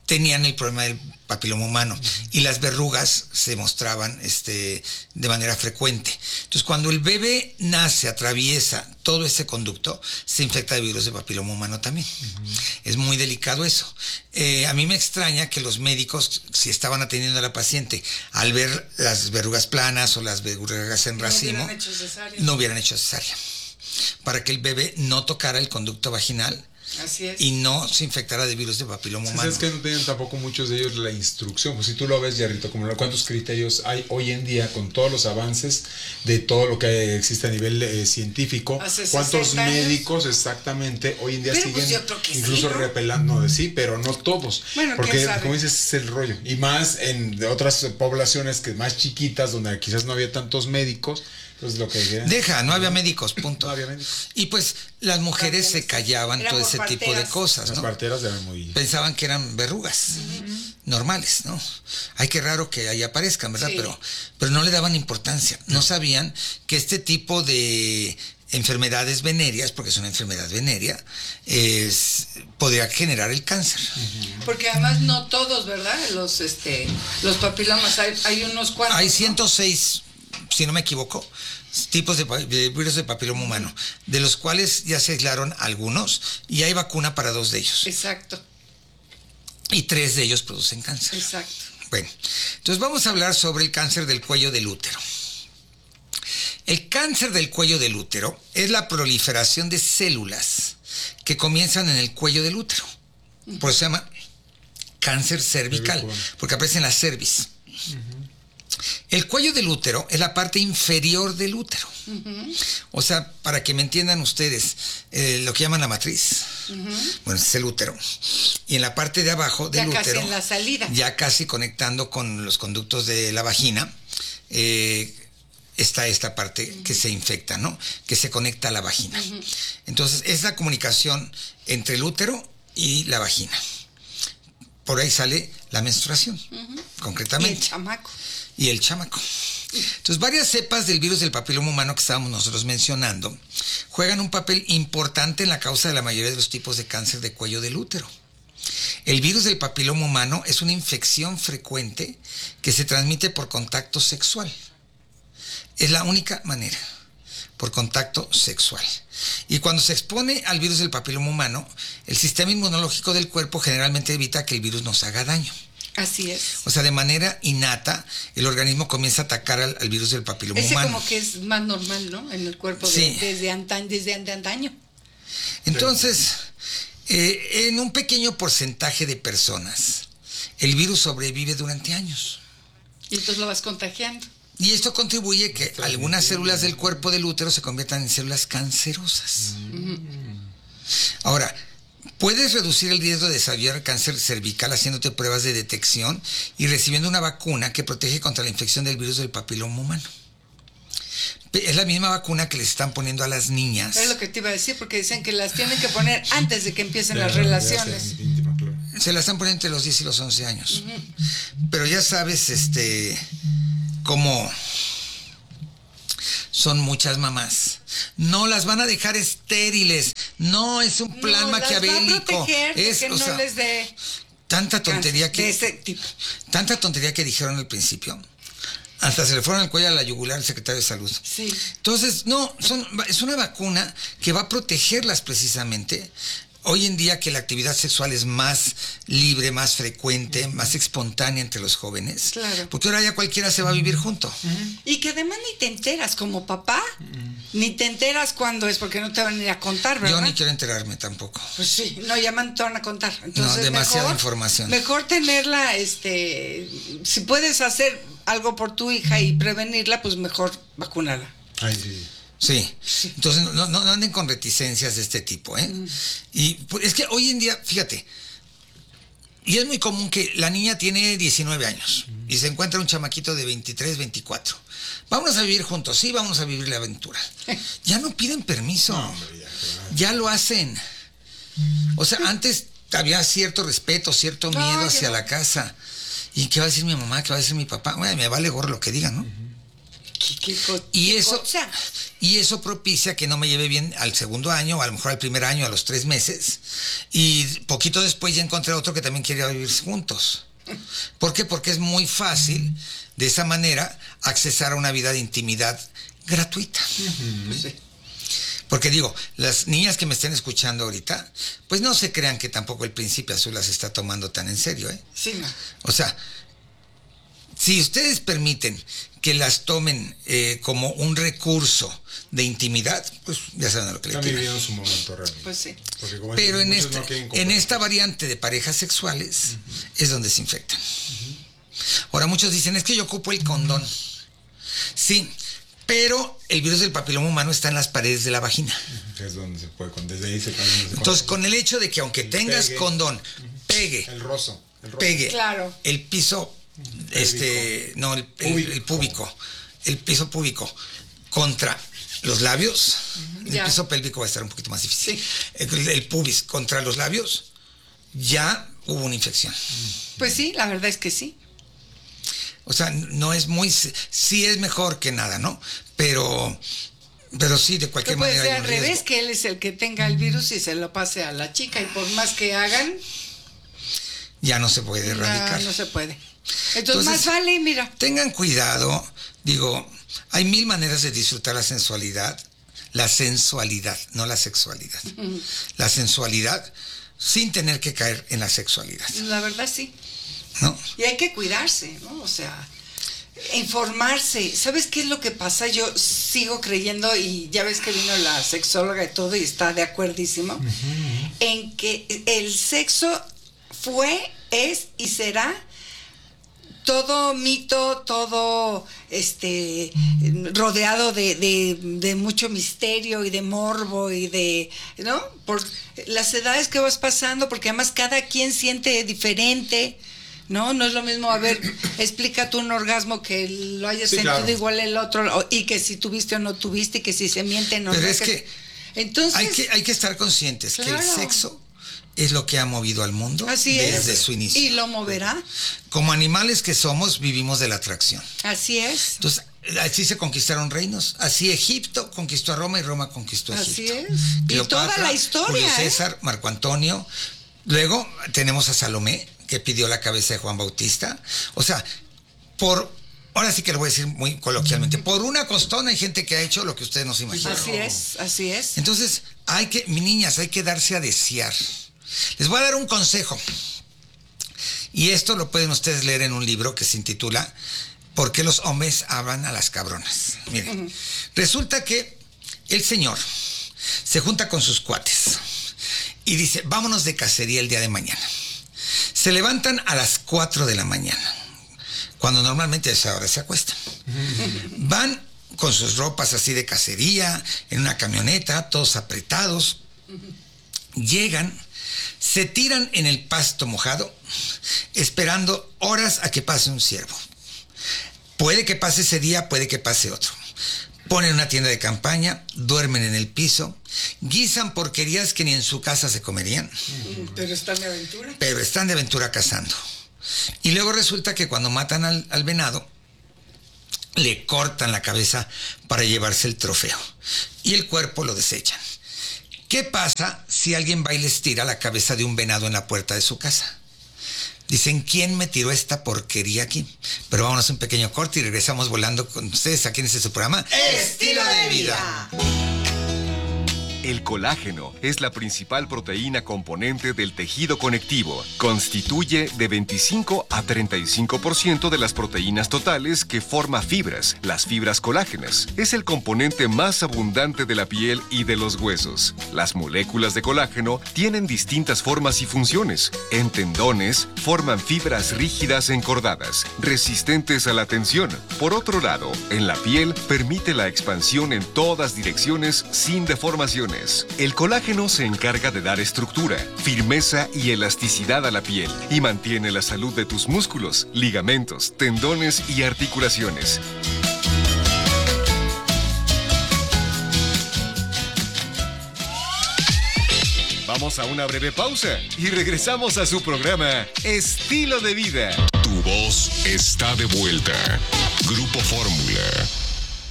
tenían el problema del papiloma humano uh-huh. y las verrugas se mostraban este, de manera frecuente. Entonces, cuando el bebé nace, atraviesa todo ese conducto, se infecta de virus de papiloma humano también. Uh-huh. Es muy delicado eso. Eh, a mí me extraña que los médicos, si estaban atendiendo a la paciente, al ver las verrugas planas o las verrugas en racimo, no hubieran hecho cesárea. No hubieran hecho cesárea. Para que el bebé no tocara el conducto vaginal. Así es. Y no se infectara de virus de papiloma humano. Es que no tienen tampoco muchos de ellos la instrucción. Pues si tú lo ves, Yarrito, como cuántos criterios hay hoy en día con todos los avances de todo lo que existe a nivel eh, científico. Cuántos médicos exactamente hoy en día pero siguen pues incluso sí, ¿no? repelando de sí, pero no todos. Bueno, porque como dices, es el rollo. Y más en de otras poblaciones que más chiquitas, donde quizás no había tantos médicos. Pues lo que Deja, no había médicos, punto. No había médicos. Y pues las mujeres se callaban todo ese parteras. tipo de cosas, ¿no? Las parteras eran muy... Pensaban que eran verrugas uh-huh. normales, ¿no? Ay, qué raro que ahí aparezcan, ¿verdad? Sí. Pero, pero no le daban importancia. No sabían que este tipo de enfermedades venéreas, porque es una enfermedad venérea, es, podría generar el cáncer. Uh-huh. Porque además no todos, ¿verdad? Los, este, los papilomas, hay, hay unos cuantos. Hay ciento seis... ¿no? Si no me equivoco, tipos de, de virus de papiloma humano, de los cuales ya se aislaron algunos y hay vacuna para dos de ellos. Exacto. Y tres de ellos producen cáncer. Exacto. Bueno, entonces vamos a hablar sobre el cáncer del cuello del útero. El cáncer del cuello del útero es la proliferación de células que comienzan en el cuello del útero. Por eso se llama cáncer cervical, porque aparece en la cervix. Uh-huh. El cuello del útero es la parte inferior del útero. Uh-huh. O sea, para que me entiendan ustedes, eh, lo que llaman la matriz. Uh-huh. Bueno, es el útero. Y en la parte de abajo del ya útero, casi en la salida. ya casi conectando con los conductos de la vagina, eh, está esta parte uh-huh. que se infecta, ¿no? Que se conecta a la vagina. Uh-huh. Entonces, es la comunicación entre el útero y la vagina. Por ahí sale la menstruación, uh-huh. concretamente. Y el chamaco. Y el chamaco. Entonces, varias cepas del virus del papiloma humano que estábamos nosotros mencionando juegan un papel importante en la causa de la mayoría de los tipos de cáncer de cuello del útero. El virus del papiloma humano es una infección frecuente que se transmite por contacto sexual. Es la única manera, por contacto sexual. Y cuando se expone al virus del papiloma humano, el sistema inmunológico del cuerpo generalmente evita que el virus nos haga daño. Así es. O sea, de manera innata, el organismo comienza a atacar al, al virus del papiloma Ese humano. Ese como que es más normal, ¿no? En el cuerpo de, sí. desde, antaño, desde antaño. Entonces, eh, en un pequeño porcentaje de personas, el virus sobrevive durante años. Y entonces lo vas contagiando. Y esto contribuye a que algunas células del cuerpo del útero se conviertan en células cancerosas. Mm. Ahora, puedes reducir el riesgo de desarrollar cáncer cervical haciéndote pruebas de detección y recibiendo una vacuna que protege contra la infección del virus del papiloma humano. Es la misma vacuna que les están poniendo a las niñas. Es lo que te iba a decir, porque dicen que las tienen que poner antes de que empiecen ya, las relaciones. Se las están poniendo entre los diez y los once años. Uh-huh. Pero ya sabes, este, cómo son muchas mamás. No las van a dejar estériles. No es un plan no, maquiavélico. Es que no sea, les dé tanta tontería que de ese tipo. Tanta tontería que dijeron al principio. Hasta se le fueron al cuello a la yugular al secretario de salud. Sí. Entonces, no, son, es una vacuna que va a protegerlas precisamente. Hoy en día que la actividad sexual es más libre, más frecuente, uh-huh. más espontánea entre los jóvenes. Claro. Porque ahora ya cualquiera se va a vivir junto. Uh-huh. Y que además ni te enteras como papá, uh-huh. ni te enteras cuando es, porque no te van a ir a contar, ¿verdad? Yo ni quiero enterarme tampoco. Pues sí, no, ya me te van a contar. Entonces, no, demasiada mejor, información. Mejor tenerla, este, si puedes hacer algo por tu hija y prevenirla, pues mejor vacunarla. Ay, sí. Sí. sí, entonces no, no, no anden con reticencias de este tipo, ¿eh? Mm. Y pues, es que hoy en día, fíjate, y es muy común que la niña tiene diecinueve años mm. y se encuentra un chamaquito de veintitrés, veinticuatro. Vámonos a vivir juntos, sí, vamos a vivir la aventura. Ya no piden permiso, no, hombre, ya, ya lo hacen. O sea, antes había cierto respeto, cierto miedo no, hacia la casa. ¿Y qué va a decir mi mamá? ¿Qué va a decir mi papá? Bueno, me vale gorro lo que digan, ¿no? Uh-huh. qué, qué, y qué eso cosa. Y eso propicia que no me lleve bien al segundo año, o a lo mejor al primer año, a los tres meses. Y poquito después ya encontré otro que también quería vivir juntos. ¿Por qué? Porque es muy fácil, de esa manera, accesar a una vida de intimidad gratuita. Uh-huh. Sí. Porque digo, las niñas que me estén escuchando ahorita, pues no se crean que tampoco el Príncipe Azul las está tomando tan en serio, ¿eh? Sí, no. O sea, si ustedes permiten que las tomen eh, como un recurso de intimidad, pues ya saben a lo que Están le tiran. viviendo su momento realmente. Pues sí. Pero en, este, no en esta variante de parejas sexuales uh-huh. es donde se infectan. Uh-huh. Ahora muchos dicen, es que yo ocupo el condón. Sí, pero el virus del papiloma humano está en las paredes de la vagina. Uh-huh. Es donde se puede, desde ahí se puede. Entonces, con el hecho de que aunque el tengas pegue, condón, uh-huh. pegue, el roso, el roso. pegue claro. el piso, uh-huh. este, no, el, el, el púbico, el piso púbico contra los labios, uh-huh. el ya. piso pélvico va a estar un poquito más difícil. Sí. El, el pubis contra los labios, ya hubo una infección. Pues sí, la verdad es que sí. O sea, no es muy... Sí es mejor que nada, ¿no? Pero... Pero sí, de cualquier puede manera... Puede ser al revés, que él es el que tenga el virus y se lo pase a la chica. Y por más que hagan... Ya no se puede erradicar. No, no se puede. Entonces, Entonces más vale, mira. Tengan cuidado. Digo, hay mil maneras de disfrutar la sensualidad. La sensualidad, no la sexualidad. Uh-huh. La sensualidad sin tener que caer en la sexualidad. La verdad, sí. ¿No? Y hay que cuidarse, ¿no? O sea, informarse. ¿Sabes qué es lo que pasa? Yo sigo creyendo, y ya ves que vino la sexóloga y todo, y está de acuerdísimo, uh-huh. en que el sexo fue, es y será todo mito, todo este rodeado de, de, de mucho misterio y de morbo y de, ¿no? Por las edades que vas pasando, porque además cada quien siente diferente. No, no es lo mismo, a ver, explica tú un orgasmo que lo hayas sí, sentido claro. igual el otro, y que si tuviste o no tuviste, y que si se miente no. Pero no, es que, que entonces hay que hay que estar conscientes claro. que el sexo es lo que ha movido al mundo Así desde es. su inicio. Y lo moverá. Como animales que somos, vivimos de la atracción. Así es. Entonces, así se conquistaron reinos. Así Egipto conquistó a Roma y Roma conquistó a Egipto. Así es. Cleopatra, y toda la historia. Julio César, ¿eh? Marco Antonio. Luego tenemos a Salomé, que pidió la cabeza de Juan Bautista. O sea, por, ahora sí que lo voy a decir muy coloquialmente, por una costona hay gente que ha hecho lo que ustedes no se imaginan. Así es, así es. Entonces, hay que, mis niñas, hay que darse a desear. Les voy a dar un consejo. Y esto lo pueden ustedes leer en un libro que se intitula ¿Por qué los hombres hablan a las cabronas? Miren, uh-huh. resulta que el señor se junta con sus cuates y dice, vámonos de cacería el día de mañana. Se levantan a las cuatro de la mañana, cuando normalmente a esa hora se acuestan. Van con sus ropas así de cacería, en una camioneta, todos apretados. Llegan, se tiran en el pasto mojado, esperando horas a que pase un ciervo. Puede que pase ese día, puede que pase otro. Ponen una tienda de campaña, duermen en el piso, guisan porquerías que ni en su casa se comerían. Pero están de aventura. Pero están de aventura cazando. Y luego resulta que cuando matan al, al venado, le cortan la cabeza para llevarse el trofeo. Y el cuerpo lo desechan. ¿Qué pasa si alguien va y les tira la cabeza de un venado en la puerta de su casa? Dicen, ¿quién me tiró esta porquería aquí? Pero vámonos a un pequeño corte y regresamos volando con ustedes aquí en este su programa Estilo de Vida. El colágeno es la principal proteína componente del tejido conectivo. Constituye de veinticinco a treinta y cinco por ciento de las proteínas totales que forma fibras, las fibras colágenas. Es el componente más abundante de la piel y de los huesos. Las moléculas de colágeno tienen distintas formas y funciones. En tendones, forman fibras rígidas encordadas, resistentes a la tensión. Por otro lado, en la piel, permite la expansión en todas direcciones sin deformaciones. El colágeno se encarga de dar estructura, firmeza y elasticidad a la piel y mantiene la salud de tus músculos, ligamentos, tendones y articulaciones. Vamos a una breve pausa y regresamos a su programa Estilo de Vida. Tu voz está de vuelta. Grupo Fórmula.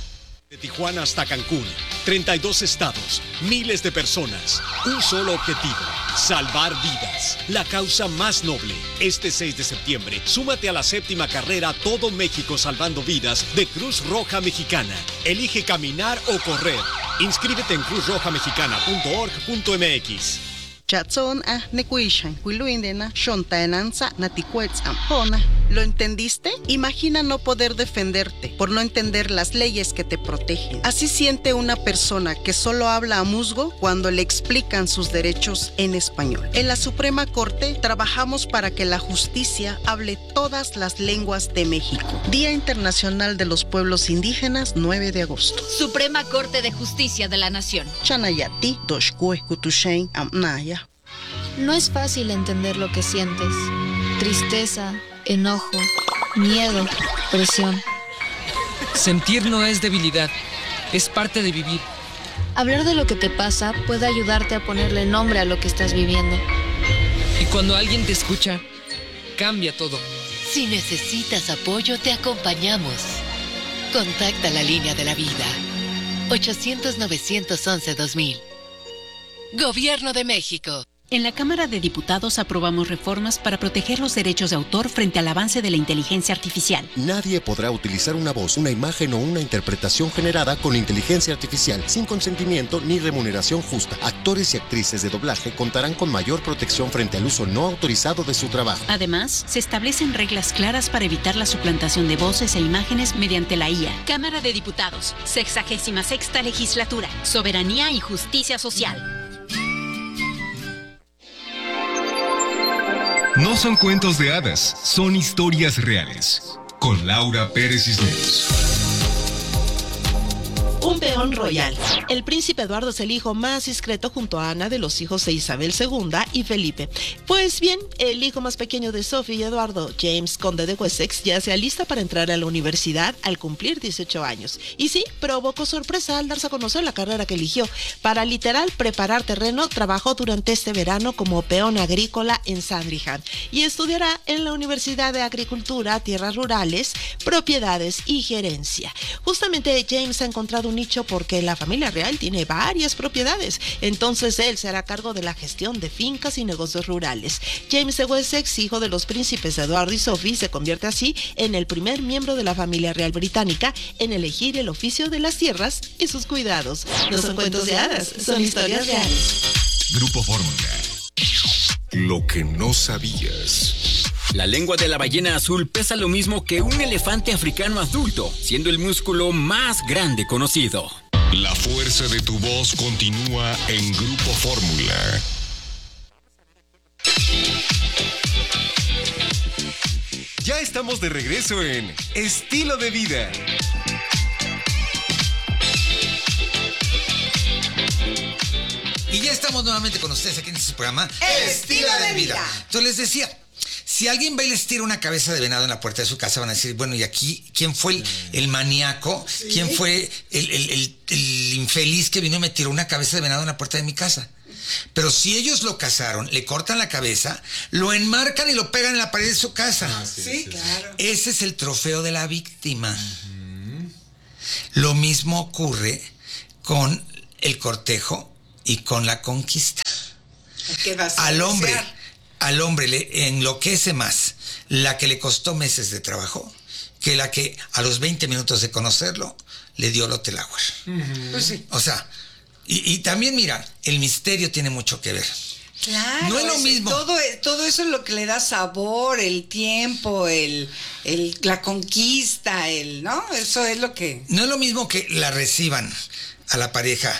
De Tijuana hasta Cancún, treinta y dos estados, miles de personas, un solo objetivo, salvar vidas, la causa más noble. Este seis de septiembre, súmate a la séptima carrera Todo México Salvando Vidas de Cruz Roja Mexicana. Elige caminar o correr. Inscríbete en cruz roja mexicana punto org punto m x. ¿Lo entendiste? Imagina no poder defenderte por no entender las leyes que te protegen. Así siente una persona que solo habla a musgo cuando le explican sus derechos en español. En la Suprema Corte trabajamos para que la justicia hable todas las lenguas de México. Día Internacional de los Pueblos Indígenas, nueve de agosto. Suprema Corte de Justicia de la Nación. Chanayati, Doshkue, Kutushain, Amnaya. No es fácil entender lo que sientes. Tristeza, enojo, miedo, presión. Sentir no es debilidad, es parte de vivir. Hablar de lo que te pasa puede ayudarte a ponerle nombre a lo que estás viviendo. Y cuando alguien te escucha, cambia todo. Si necesitas apoyo, te acompañamos. Contacta la línea de la vida. ochocientos, novecientos once, dos mil. Gobierno de México. En la Cámara de Diputados aprobamos reformas para proteger los derechos de autor frente al avance de la inteligencia artificial. Nadie podrá utilizar una voz, una imagen o una interpretación generada con inteligencia artificial sin consentimiento ni remuneración justa. Actores y actrices de doblaje contarán con mayor protección frente al uso no autorizado de su trabajo. Además, se establecen reglas claras para evitar la suplantación de voces e imágenes mediante la I A. Cámara de Diputados, sexagésima sexta legislatura, soberanía y justicia social. No son cuentos de hadas, son historias reales. Con Laura Pérez Cisneros. Un peón royal. El príncipe Eduardo es el hijo más discreto junto a Ana de los hijos de Isabel segunda y Felipe. Pues bien, el hijo más pequeño de Sophie y Eduardo, James, conde de Wessex, ya se alista para entrar a la universidad al cumplir dieciocho años. Y sí, provocó sorpresa al darse a conocer la carrera que eligió. Para literal preparar terreno, trabajó durante este verano como peón agrícola en Sandringham y estudiará en la Universidad de Agricultura, Tierras Rurales, Propiedades y Gerencia. Justamente James ha encontrado un nicho porque la familia real tiene varias propiedades, entonces él se hará cargo de la gestión de fincas y negocios rurales. James de Wessex, hijo de los príncipes Eduardo y Sophie, se convierte así en el primer miembro de la familia real británica en elegir el oficio de las tierras y sus cuidados. No son cuentos de hadas, son historias reales. Grupo Fórmula. Lo que no sabías. La lengua de la ballena azul pesa lo mismo que un elefante africano adulto, siendo el músculo más grande conocido. La fuerza de tu voz continúa en Grupo Fórmula. Ya estamos de regreso en Estilo de Vida. Y ya estamos nuevamente con ustedes aquí en este programa Estilo de Vida. Entonces les decía, si alguien va y les tira una cabeza de venado en la puerta de su casa, van a decir, bueno, ¿y aquí quién fue el, el maníaco? ¿Sí? ¿Quién fue el, el, el, el infeliz que vino y me tiró una cabeza de venado en la puerta de mi casa? Pero si ellos lo cazaron, le cortan la cabeza, lo enmarcan y lo pegan en la pared de su casa. Ah, sí, sí, claro. Ese es el trofeo de la víctima. Uh-huh. Lo mismo ocurre con el cortejo y con la conquista. ¿Qué vas a al hombre, desear? al hombre le enloquece más la que le costó meses de trabajo que la que a los veinte minutos de conocerlo le dio Lotelauer. Uh-huh. Pues sí. O sea, y, y también mira, el misterio tiene mucho que ver. Claro, no es lo es, mismo. Todo, todo eso es lo que le da sabor, el tiempo, el, el, la conquista, el, ¿no? Eso es lo que... No es lo mismo que la reciban a la pareja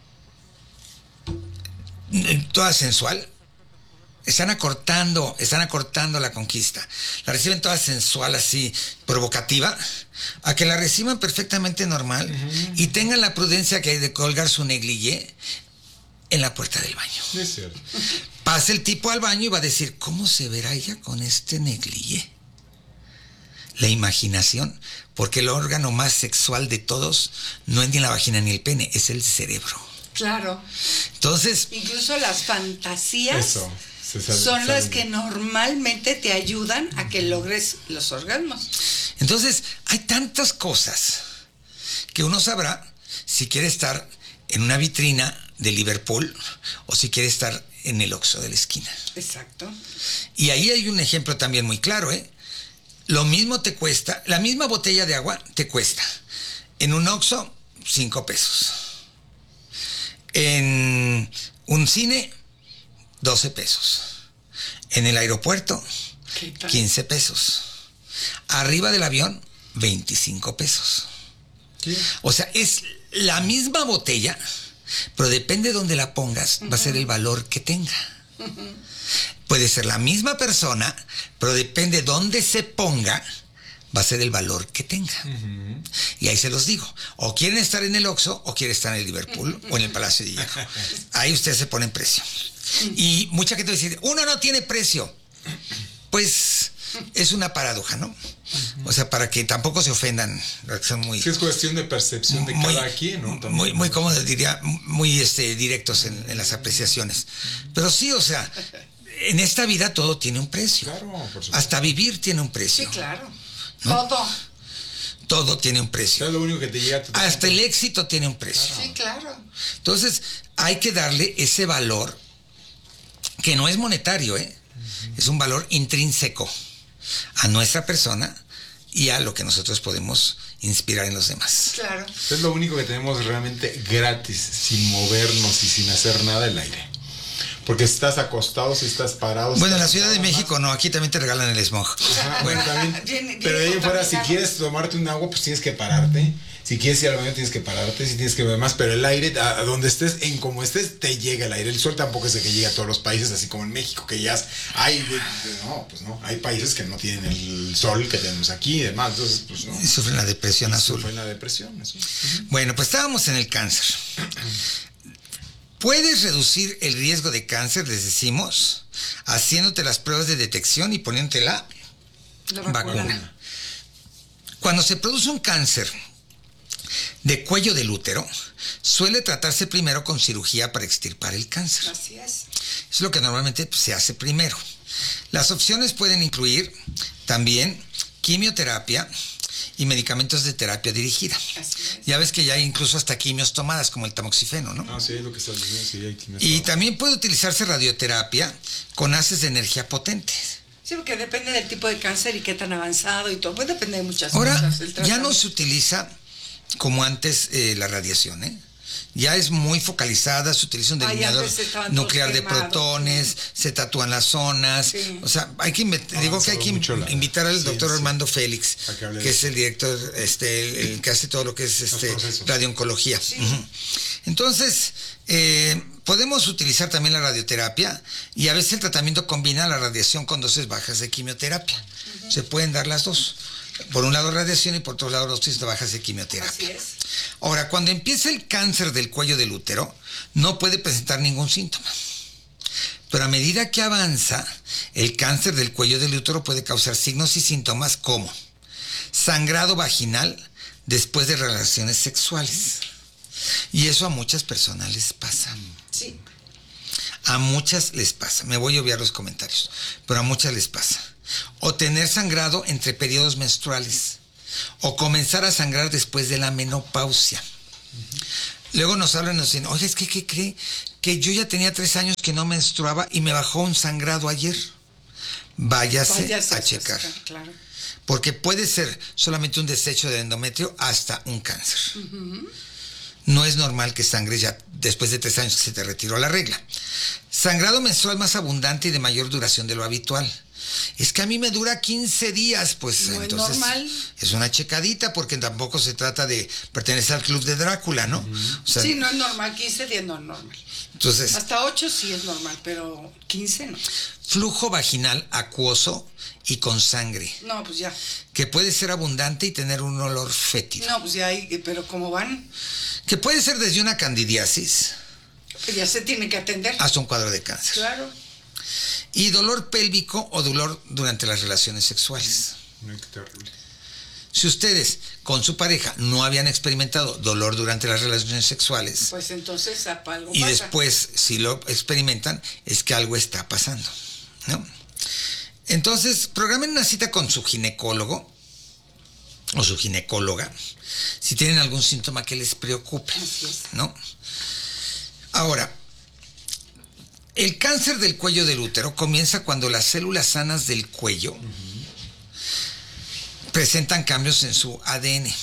toda sensual. Están acortando, están acortando la conquista. La reciben toda sensual, así, provocativa, a que la reciban perfectamente normal uh-huh. y tengan la prudencia que hay de colgar su negligé en la puerta del baño. Es cierto. Pasa el tipo al baño y va a decir, ¿cómo se verá ella con este negligé? La imaginación, porque el órgano más sexual de todos no es ni la vagina ni el pene, es el cerebro. Claro. Entonces... Incluso las fantasías... Eso. Sabe, son las que normalmente te ayudan a que logres los orgasmos. Entonces, hay tantas cosas que uno sabrá si quiere estar en una vitrina de Liverpool o si quiere estar en el Oxxo de la esquina. Exacto. Y ahí hay un ejemplo también muy claro, ¿eh? Lo mismo te cuesta, la misma botella de agua te cuesta en un Oxxo cinco pesos. En un cine, doce pesos. En el aeropuerto, quince pesos. Arriba del avión, veinticinco pesos. ¿Qué? O sea, es la misma botella, pero depende de dónde la pongas, uh-huh. va a ser el valor que tenga. Uh-huh. Puede ser la misma persona, pero depende de dónde se ponga, va a ser el valor que tenga. Uh-huh. Y ahí se los digo. O quieren estar en el Oxxo, o quieren estar en el Liverpool, uh-huh. o en el Palacio de Hierro. Ahí ustedes se ponen precio. Uh-huh. Y mucha gente va a decir, uno no tiene precio. Pues es una paradoja, ¿no? Uh-huh. O sea, para que tampoco se ofendan. Son muy, sí, es cuestión de percepción de muy, cada quien, ¿no? También, muy, muy, como diría, muy este, directos en, en las apreciaciones. Pero sí, o sea, en esta vida todo tiene un precio. Claro, por supuesto. Hasta vivir tiene un precio. Sí, claro. ¿No? Todo. Todo tiene un precio. Es lo único que te llega a tu Hasta el éxito tiene un precio. Sí, claro. Entonces, hay que darle ese valor que no es monetario, ¿eh? Uh-huh. Es un valor intrínseco a nuestra persona y a lo que nosotros podemos inspirar en los demás. Claro. Es lo único que tenemos realmente gratis, sin movernos y sin hacer nada, el aire. Porque si estás acostado, si estás parado... Bueno, en la estás Ciudad de México más. No, aquí también te regalan el smog. Ajá, bueno, también, bien, pero de ahí fuera, si quieres tomarte un agua, pues tienes que pararte. Si quieres ir al baño, tienes que pararte. Si tienes que ver más, pero el aire, a donde estés, en como estés, te llega el aire. El sol tampoco es de que llegue a todos los países, así como en México, que ya hay... No, pues no. Hay países que no tienen el sol que tenemos aquí y demás. Entonces, pues no. Y sufren la depresión y azul. Sufren la depresión azul. Uh-huh. Bueno, pues estábamos en el cáncer. Puedes reducir el riesgo de cáncer, les decimos, haciéndote las pruebas de detección y poniéndote la, la vacuna. vacuna. Cuando se produce un cáncer de cuello del útero, suele tratarse primero con cirugía para extirpar el cáncer. Así es. Es lo que normalmente pues, se hace primero. Las opciones pueden incluir también quimioterapia y medicamentos de terapia dirigida. Así es. Ya ves que ya hay incluso hasta quimios tomadas, como el tamoxifeno, ¿no? Ah, sí, es lo que estás diciendo, sí, hay quimios. Y también puede utilizarse radioterapia con haces de energía potentes. Sí, porque depende del tipo de cáncer y qué tan avanzado y todo. Pues depende de muchas Ahora, cosas. Ahora, ya no se utiliza como antes eh, la radiación, ¿eh? Ya es muy focalizada, se utiliza un delineador nuclear de protones, sí. Se tatúan las zonas, sí. O sea, hay que invitar, digo que hay que la, invitar al sí, doctor sí. Armando Félix, que, que es el director, este, el, el que hace todo lo que es este radiooncología. Sí. Uh-huh. Entonces, eh, podemos utilizar también la radioterapia y a veces el tratamiento combina la radiación con dosis bajas de quimioterapia. Uh-huh. Se pueden dar las dos. Por un lado radiación y por otro lado dosis bajas de quimioterapia. Así es. Ahora, cuando empieza el cáncer del cuello del útero, no puede presentar ningún síntoma. Pero a medida que avanza, el cáncer del cuello del útero puede causar signos y síntomas como sangrado vaginal después de relaciones sexuales. Y eso a muchas personas les pasa. Sí. A muchas les pasa. Me voy a obviar los comentarios, pero a muchas les pasa. O tener sangrado entre periodos menstruales, o comenzar a sangrar después de la menopausia. Uh-huh. Luego nos hablan y nos dicen, oye, es que ¿qué cree? Que yo ya tenía tres años que no menstruaba y me bajó un sangrado ayer. Váyase, Váyase a checar. Claro. Porque puede ser solamente un desecho de endometrio hasta un cáncer. Uh-huh. No es normal que sangres ya después de tres años que se te retiró la regla. Sangrado menstrual más abundante y de mayor duración de lo habitual. Es que a mí me dura quince días, pues no entonces es normal. Es una checadita porque tampoco se trata de pertenecer al club de Drácula, ¿no? Uh-huh. O sea, sí, no es normal, quince días no es normal. Entonces, hasta ocho sí es normal, pero quince no. Flujo vaginal acuoso y con sangre. No, pues ya. Que puede ser abundante y tener un olor fétido. No, pues ya hay, pero ¿cómo van? Que puede ser desde una candidiasis. Que ya se tiene que atender. Hasta un cuadro de cáncer. Claro. Y dolor pélvico o dolor durante las relaciones sexuales. Ay, qué terrible. Si ustedes con su pareja no habían experimentado dolor durante las relaciones sexuales, pues entonces algo y pasa. Después si lo experimentan, es que algo está pasando, ¿no? Entonces, programen una cita con su ginecólogo o su ginecóloga si tienen algún síntoma que les preocupe, ¿no? Ahora, el cáncer del cuello del útero comienza cuando las células sanas del cuello uh-huh. presentan cambios en su A D N.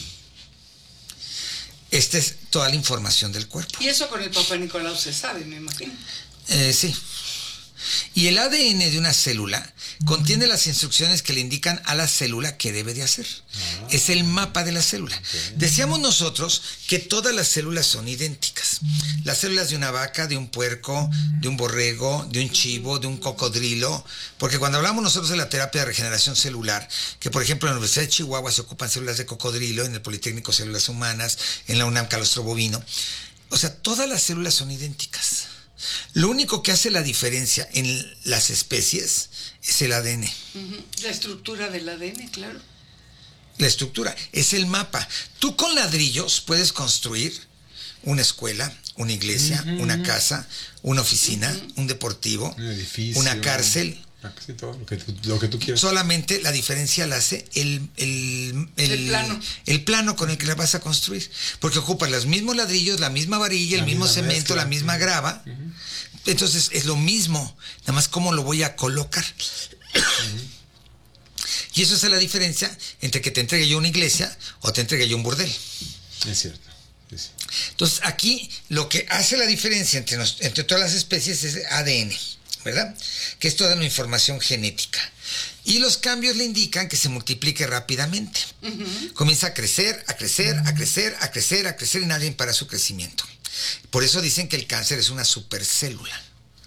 Esta es toda la información del cuerpo. Y eso con el Papá Nicolau se sabe, me imagino. Eh, sí. Y el A D N de una célula contiene las instrucciones que le indican a la célula qué debe de hacer. Ah, es el mapa de la célula. Okay. Decíamos nosotros que todas las células son idénticas. Las células de una vaca, de un puerco, de un borrego, de un chivo, de un cocodrilo. Porque cuando hablamos nosotros de la terapia de regeneración celular, que por ejemplo en la Universidad de Chihuahua se ocupan células de cocodrilo, en el Politécnico células humanas, en la UNAM calostro bovino. O sea, todas las células son idénticas. Lo único que hace la diferencia en las especies es el A D N. Uh-huh. La estructura del A D N, claro. La estructura, es el mapa. Tú con ladrillos puedes construir una escuela, una iglesia, uh-huh. una casa, una oficina, uh-huh. un deportivo, un edificio, una cárcel. Sí, todo lo que, tú, lo que tú quieras. Solamente la diferencia la hace el, el, el, el, plano. el plano con el que la vas a construir. Porque ocupas los mismos ladrillos, la misma varilla, la el mismo cemento, mezcla. La misma grava. Uh-huh. Entonces es lo mismo, nada más cómo lo voy a colocar. Uh-huh. Y eso es la diferencia entre que te entregue yo una iglesia o te entregue yo un burdel. Es cierto. Sí. Entonces aquí lo que hace la diferencia entre, nos, entre todas las especies es A D N. ¿Verdad? Que es toda la información genética. Y los cambios le indican que se multiplique rápidamente. Uh-huh. Comienza a crecer, a crecer, a crecer, a crecer, a crecer y nadie para su crecimiento. Por eso dicen que el cáncer es una supercélula.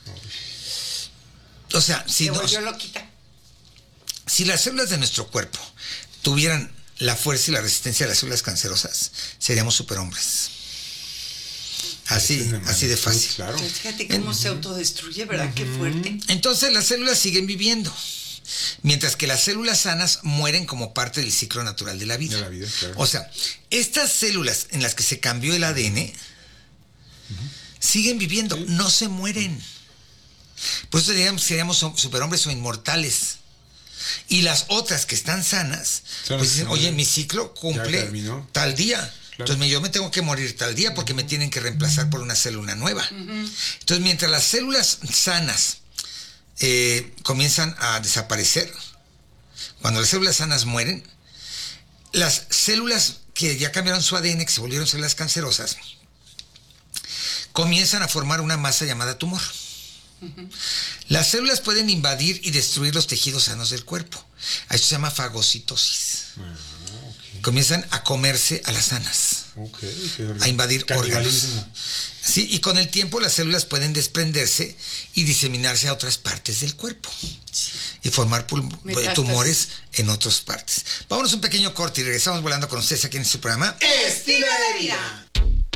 O sea, si, nos, si las células de nuestro cuerpo tuvieran la fuerza y la resistencia de las células cancerosas, seríamos superhombres. Así, así de fácil. Claro. Fíjate cómo se autodestruye, ¿verdad? Uh-huh. Qué fuerte. Entonces las células siguen viviendo, mientras que las células sanas mueren como parte del ciclo natural de la vida. De la vida, claro. O sea, estas células en las que se cambió el A D N uh-huh. siguen viviendo, sí. no se mueren. Por eso diríamos, seríamos superhombres o inmortales. Y las otras que están sanas, Son pues dicen, oye, mi ciclo cumple tal día. Claro. Entonces yo me tengo que morir tal día porque me tienen que reemplazar por una célula nueva. Uh-huh. Entonces mientras las células sanas eh, comienzan a desaparecer, cuando las células sanas mueren, las células que ya cambiaron su A D N, que se volvieron células cancerosas, comienzan a formar una masa llamada tumor. Uh-huh. Las células pueden invadir y destruir los tejidos sanos del cuerpo. A eso se llama fagocitosis. Uh-huh. Comienzan a comerse a las sanas, okay, a invadir órganos. Sí, y con el tiempo las células pueden desprenderse y diseminarse a otras partes del cuerpo y formar pul- tumores en otras partes. Vámonos un pequeño corte y regresamos volando con ustedes aquí en este programa Estilo de Vida.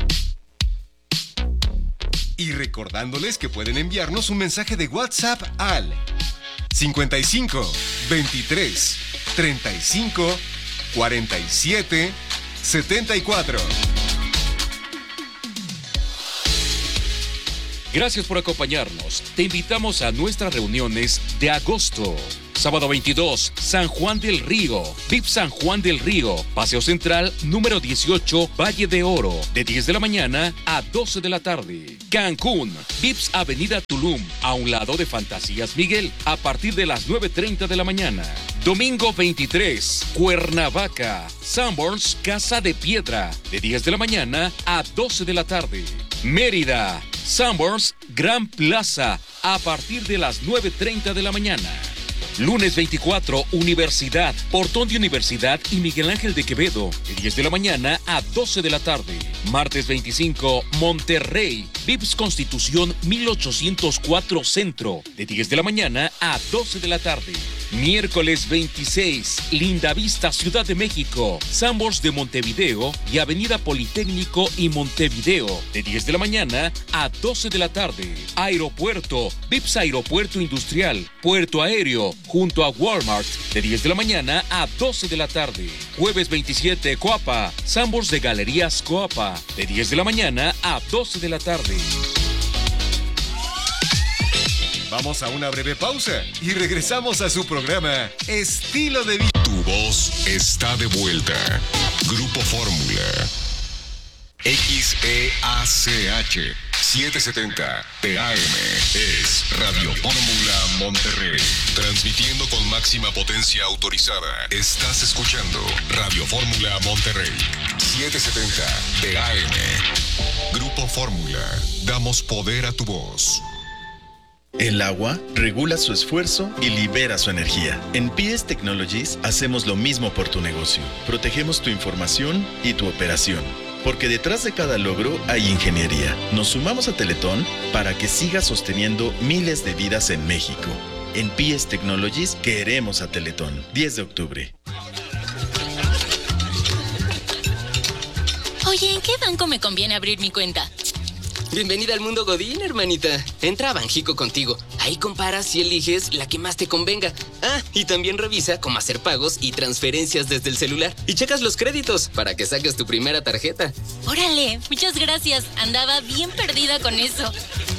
Y recordándoles que pueden enviarnos un mensaje de WhatsApp al cincuenta y cinco, veintitrés, treinta y cinco, cuarenta y siete, setenta y cuatro. Gracias por acompañarnos. Te invitamos a nuestras reuniones de agosto. Sábado veintidós, San Juan del Río. V I P San Juan del Río. Paseo Central, número dieciocho, Valle de Oro. De diez de la mañana a doce de la tarde. Cancún, V I P S Avenida Tulum, a un lado de Fantasías Miguel, a partir de las nueve treinta de la mañana. Domingo veintitrés, Cuernavaca, Sanborns, Casa de Piedra, de diez de la mañana a doce de la tarde. Mérida, Sanborns, Gran Plaza, a partir de las nueve treinta de la mañana. Lunes veinticuatro, Universidad, Portón de Universidad y Miguel Ángel de Quevedo, de diez de la mañana a doce de la tarde. Martes veinticinco, Monterrey, V I P S Constitución mil ochocientos cuatro Centro, de diez de la mañana a doce de la tarde. Miércoles veintiséis, Lindavista, Ciudad de México, Sanborns de Montevideo y Avenida Politécnico y Montevideo, de diez de la mañana a doce de la tarde. Aeropuerto, V I P S Aeropuerto Industrial, Puerto Aéreo, junto a Walmart, de diez de la mañana a doce de la tarde. Jueves veintisiete, Coapa, Sanborns de Galerías Coapa, de diez de la mañana a doce de la tarde. Vamos a una breve pausa y regresamos a su programa Estilo de Vida. Tu voz está de vuelta. Grupo Fórmula. X E A C H setecientos setenta P A M es Radio Fórmula Monterrey. Transmitiendo con máxima potencia autorizada. Estás escuchando Radio Fórmula Monterrey. setecientos setenta P A M. Grupo Fórmula. Damos poder a tu voz. El agua regula su esfuerzo y libera su energía. En P S Technologies hacemos lo mismo por tu negocio. Protegemos tu información y tu operación. Porque detrás de cada logro hay ingeniería. Nos sumamos a Teletón para que siga sosteniendo miles de vidas en México. En P S Technologies queremos a Teletón. diez de octubre. Oye, ¿en qué banco me conviene abrir mi cuenta? Bienvenida al mundo Godín, hermanita. Entra a Banjico contigo. Ahí comparas y eliges la que más te convenga. Ah, y también revisa cómo hacer pagos y transferencias desde el celular. Y checas los créditos para que saques tu primera tarjeta. Órale, muchas gracias. Andaba bien perdida con eso.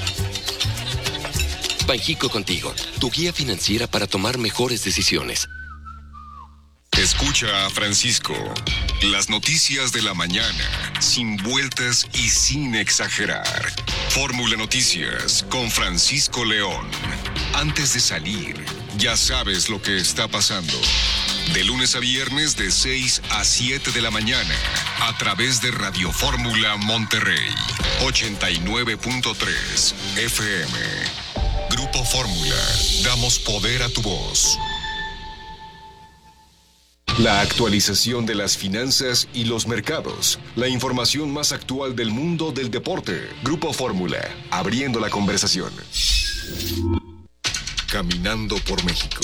Banjico contigo, tu guía financiera para tomar mejores decisiones. Escucha a Francisco. Las noticias de la mañana, sin vueltas y sin exagerar. Fórmula Noticias con Francisco León. Antes de salir, ya sabes lo que está pasando. De lunes a viernes de seis a siete de la mañana, a través de Radio Fórmula Monterrey, ochenta y nueve punto tres F M. Grupo Fórmula, damos poder a tu voz. La actualización de las finanzas y los mercados. La información más actual del mundo del deporte. Grupo Fórmula, abriendo la conversación. Caminando por México.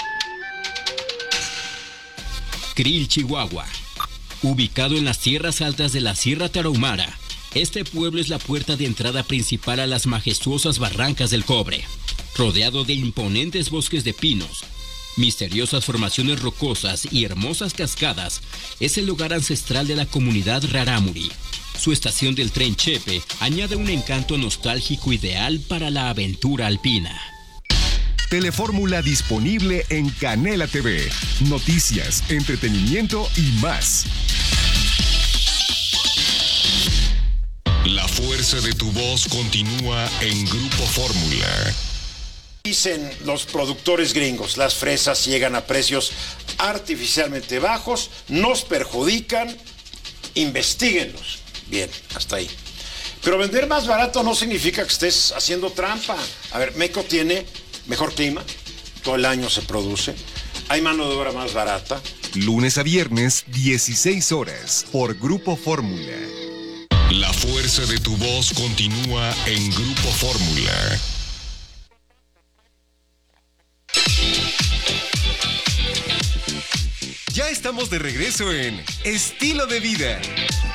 Krill, Chihuahua. Ubicado en las tierras altas de la Sierra Tarahumara, este pueblo es la puerta de entrada principal a las majestuosas barrancas del Cobre. Rodeado de imponentes bosques de pinos, misteriosas formaciones rocosas y hermosas cascadas, es el lugar ancestral de la comunidad Rarámuri. Su estación del tren Chepe añade un encanto nostálgico ideal para la aventura alpina. Telefórmula disponible en Canela T V. Noticias, entretenimiento y más. La fuerza de tu voz continúa en Grupo Fórmula. Dicen los productores gringos, las fresas llegan a precios artificialmente bajos, nos perjudican, investíguenlos. Bien, hasta ahí. Pero vender más barato no significa que estés haciendo trampa. A ver, México tiene mejor clima, todo el año se produce, hay mano de obra más barata. Lunes a viernes, dieciséis horas, por Grupo Fórmula. La fuerza de tu voz continúa en Grupo Fórmula. Ya estamos de regreso en Estilo de Vida.